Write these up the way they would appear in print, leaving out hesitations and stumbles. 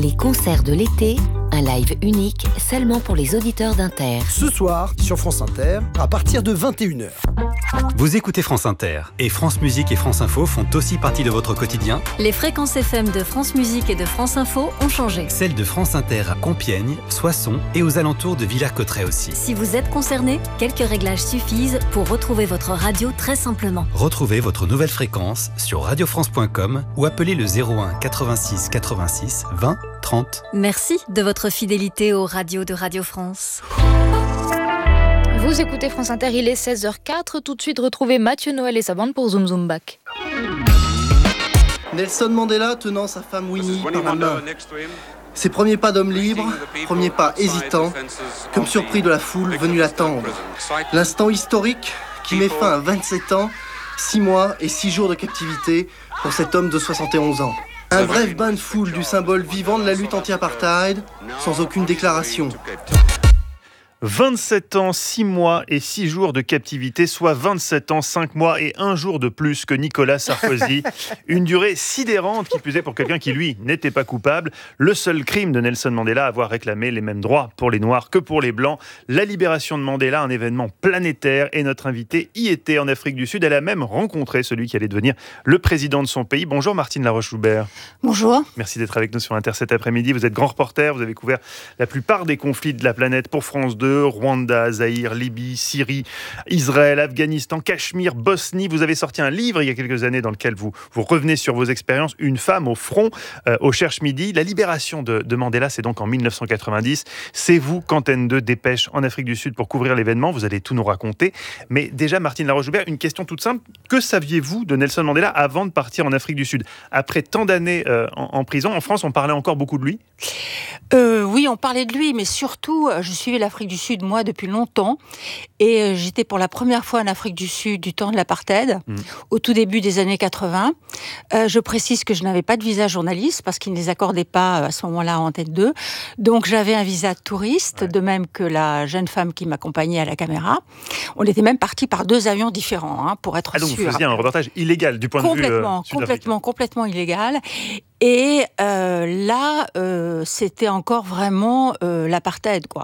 Les concerts de l'été, un live unique seulement pour les auditeurs d'Inter. Ce soir, sur France Inter, à partir de 21h. Vous écoutez France Inter et France Musique et France Info font aussi partie de votre quotidien. Les fréquences FM de France Musique et de France Info ont changé. Celles de France Inter à Compiègne, Soissons et aux alentours de Villers-Cotterêts aussi. Si vous êtes concerné, quelques réglages suffisent pour retrouver votre radio très simplement. Retrouvez votre nouvelle fréquence sur radiofrance.com ou appelez le 01 86 86 20 30. Merci de votre fidélité aux radios de Radio France. Vous écoutez France Inter, il est 16h04. Tout de suite, retrouvez Mathieu Noël et sa bande pour Zoom Zoom Back. Nelson Mandela tenant sa femme Winnie par la main. Ses premiers pas d'homme libre, premiers pas hésitants, comme surpris de la foule venue l'attendre. L'instant historique qui met fin à 27 ans, 6 mois et 6 jours de captivité pour cet homme de 71 ans. Un bref bain de foule du symbole vivant de la lutte anti-apartheid, sans aucune déclaration. 27 ans, 6 mois et 6 jours de captivité, soit 27 ans, 5 mois et 1 jour de plus que Nicolas Sarkozy. Une durée sidérante qui plus est pour quelqu'un qui, lui, n'était pas coupable. Le seul crime de Nelson Mandela, avoir réclamé les mêmes droits pour les Noirs que pour les Blancs. La libération de Mandela, un événement planétaire, et notre invitée y était en Afrique du Sud. Elle a même rencontré celui qui allait devenir le président de son pays. Bonjour Martine Laroche-Joubert. Bonjour. Merci d'être avec nous sur Inter cet après-midi. Vous êtes grand reporter, vous avez couvert la plupart des conflits de la planète pour France 2. Rwanda, Zaïre, Libye, Syrie, Israël, Afghanistan, Cachemire, Bosnie. Vous avez sorti un livre il y a quelques années dans lequel vous revenez sur vos expériences. Une femme au front, au Cherche-Midi. La libération de Mandela, c'est donc en 1990. C'est vous qu'Antenne 2 dépêche en Afrique du Sud pour couvrir l'événement. Vous allez tout nous raconter. Mais déjà, Martine Laroche-Joubert, une question toute simple. Que saviez-vous de Nelson Mandela avant de partir en Afrique du Sud ? Après tant d'années en prison, en France, on parlait encore beaucoup de lui ? Oui, on parlait de lui, mais surtout, je suivais l'Afrique du Sud, moi, depuis longtemps. Et j'étais pour la première fois en Afrique du Sud du temps de l'apartheid, au tout début des années 80. Je précise que je n'avais pas de visa journaliste, parce qu'ils ne les accordaient pas à ce moment-là en Antenne 2. Donc, j'avais un visa de touriste, de même que la jeune femme qui m'accompagnait à la caméra. On était même partis par 2 avions différents, pour être sûr. Donc, vous faisiez un reportage illégal du point de vue sud-africain. Complètement illégal. Et là, c'était encore vraiment l'apartheid, quoi.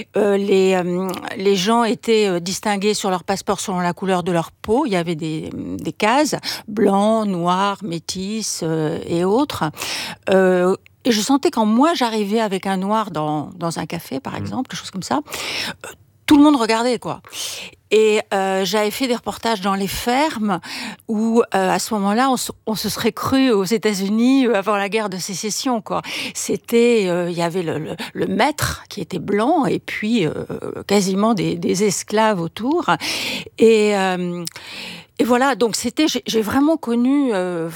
Les gens étaient distingués sur leur passeport selon la couleur de leur peau. Il y avait des cases, blanc, noir, métis et autres. Et je sentais quand moi j'arrivais avec un noir dans un café, par exemple, quelque chose comme ça, tout le monde regardait, quoi. Et j'avais fait des reportages dans les fermes où, à ce moment-là, on se serait cru aux États-Unis avant la guerre de sécession, quoi. C'était, il y avait le maître qui était blanc et puis quasiment des esclaves autour. Et voilà, donc j'ai vraiment connu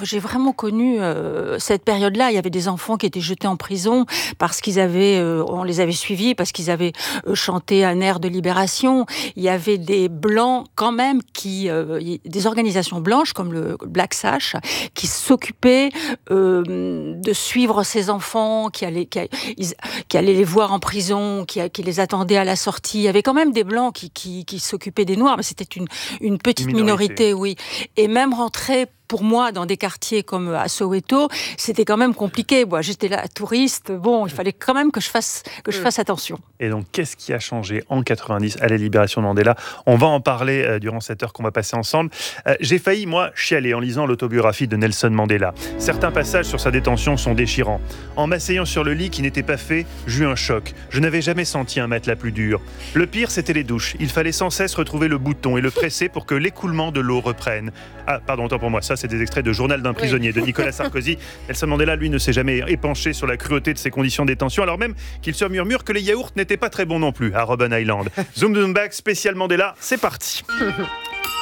cette période-là. Il y avait des enfants qui étaient jetés en prison parce on les avait suivis parce qu'ils avaient chanté un air de libération. Il y avait des blancs quand même des organisations blanches comme le Black Sash qui s'occupaient de suivre ces enfants, qui allaient les voir en prison, qui les attendaient à la sortie. Il y avait quand même des blancs qui s'occupaient des noirs, mais c'était une petite minorité. Oui, et même rentrer pour moi dans des quartiers comme à Soweto, c'était quand même compliqué. Moi, j'étais là touriste. Bon, il fallait quand même que je fasse attention. Et donc, qu'est-ce qui a changé en 90 à la libération de Mandela ? On va en parler durant cette heure qu'on va passer ensemble. J'ai failli, moi, chialer en lisant l'autobiographie de Nelson Mandela. Certains passages sur sa détention sont déchirants. En m'asseyant sur le lit qui n'était pas fait, j'eus un choc. Je n'avais jamais senti un matelas plus dur. Le pire, c'était les douches. Il fallait sans cesse retrouver le bouton et le presser pour que l'écoulement de l'eau reprenne. Ah, pardon, autant pour moi. Ça, c'est des extraits de Journal d'un prisonnier de Nicolas Sarkozy. Nelson Mandela, lui, ne s'est jamais épanché sur la cruauté de ses conditions de détention, alors même qu'il se murmure que les yaourts n'étaient pas très bons non plus à Robben Island. Zoom Zoom Back, spécial Mandela, c'est parti.